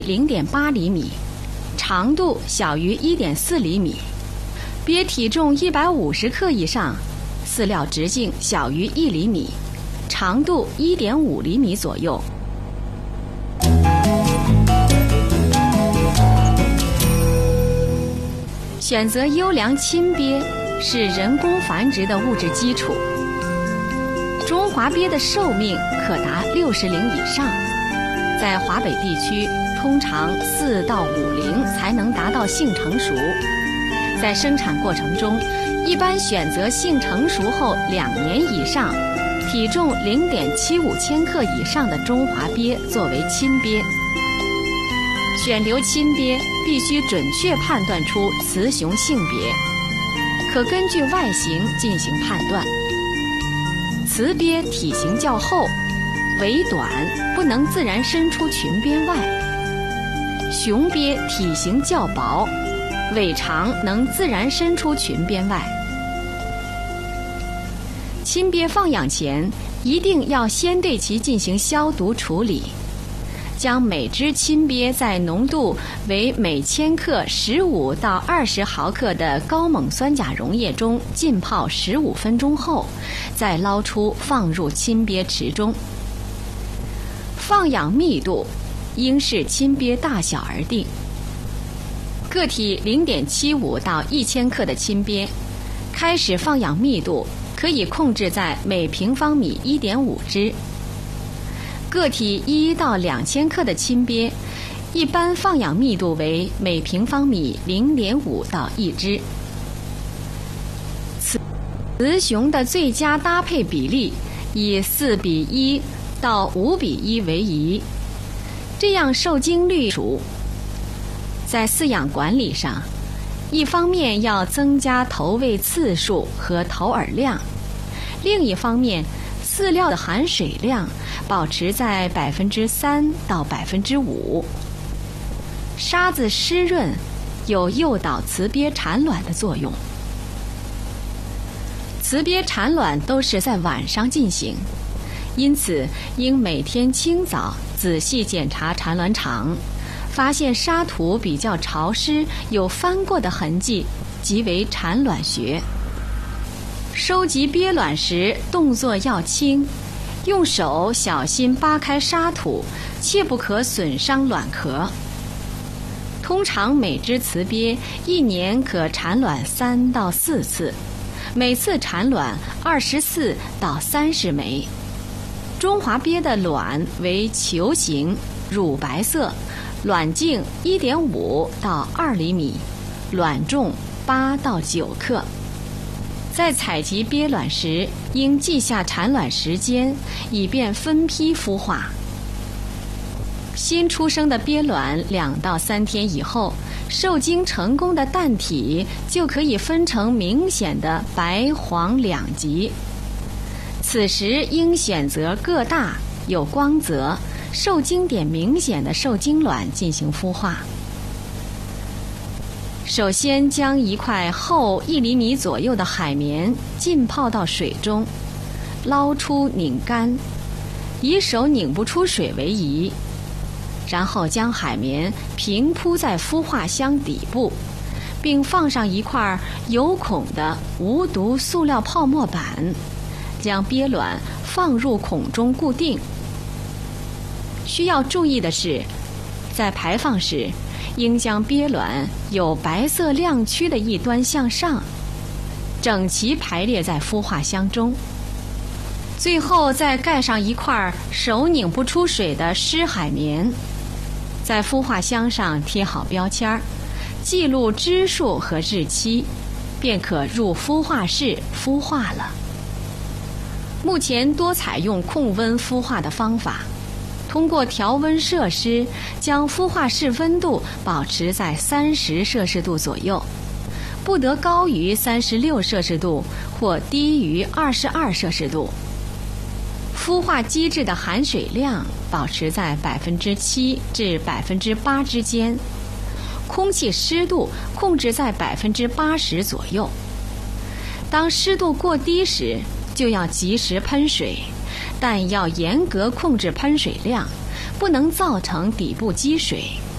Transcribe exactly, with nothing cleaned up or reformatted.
零点八厘米，长度小于一点四厘米，鳖体重一百五十克以上，饲料直径小于一厘米，长度一点五厘米左右。选择优良亲鳖是人工繁殖的物质基础。中华鳖的寿命可达六十龄以上，在华北地区通常四到五龄才能达到性成熟。在生产过程中，一般选择性成熟后两年以上、体重零点七五千克以上的中华鳖作为亲鳖。选留亲鳖必须准确判断出雌雄性别，可根据外形进行判断。雌鳖体型较厚，尾短，不能自然伸出群边外；雄鳖体型较薄，尾长，能自然伸出群边外。亲鳖放养前，一定要先对其进行消毒处理，将每只亲鳖在浓度为每千克十五到二十毫克的高锰酸钾溶液中浸泡十五分钟后，再捞出放入亲鳖池中。放养密度应视亲鳖大小而定。个体零点七五到一千克的亲鳖，开始放养密度可以控制在每平方米一点五只。个体一到两千克的亲鳖，一般放养密度为每平方米零点五到一只。雌雄的最佳搭配比例以四比一到五比一为宜，这样受精率熟。在饲养管理上，一方面要增加投喂次数和投饵量，另一方面，饲料的含水量保持在百分之三到百分之五。沙子湿润，有诱导雌鳖产卵的作用。雌鳖产卵都是在晚上进行，因此应每天清早仔细检查产卵场，发现沙土比较潮湿，有翻过的痕迹，即为产卵穴。收集鳖卵时动作要轻，用手小心扒开沙土，切不可损伤卵壳。通常每只雌鳖一年可产卵三到四次，每次产卵二十四到三十枚。中华鳖的卵为球形，乳白色，卵径一点五到二厘米，卵重八到九克。在采集鳖卵时，应记下产卵时间，以便分批孵化。新出生的鳖卵两到三天以后，受精成功的蛋体就可以分成明显的白黄两级。此时应选择个大、有光泽、受精点明显的受精卵进行孵化。首先将一块厚一厘米左右的海绵浸泡到水中，捞出拧干，以手拧不出水为宜。然后将海绵平铺在孵化箱底部，并放上一块有孔的无毒塑料泡沫板，将鳖卵放入孔中固定。需要注意的是，在排放时，应将鳖卵有白色亮区的一端向上，整齐排列在孵化箱中。最后再盖上一块手拧不出水的湿海绵，在孵化箱上贴好标签，记录只数和日期，便可入孵化室孵化了。目前多采用控温孵化的方法，通过调温设施将孵化室温度保持在三十摄氏度左右，不得高于三十六摄氏度或低于二十二摄氏度。孵化机制的含水量保持在百分之七至百分之八之间，空气湿度控制在百分之八十左右。当湿度过低时，就要及时喷水，但要严格控制喷水量，不能造成底部积水。